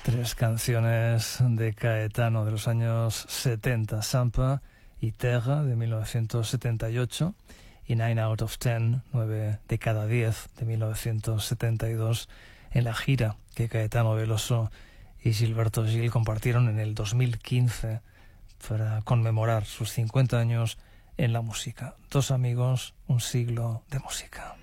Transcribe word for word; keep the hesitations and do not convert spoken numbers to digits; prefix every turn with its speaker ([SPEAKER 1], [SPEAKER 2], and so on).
[SPEAKER 1] Tres canciones de Caetano de los años setenta, Sampa y Terra de mil novecientos setenta y ocho y Nine Out of Ten, nueve de cada diez de mil novecientos setenta y dos, en la gira que Caetano Veloso y Gilberto Gil compartieron en el dos mil quince para conmemorar sus cincuenta años en la música. Dos amigos, un siglo de música.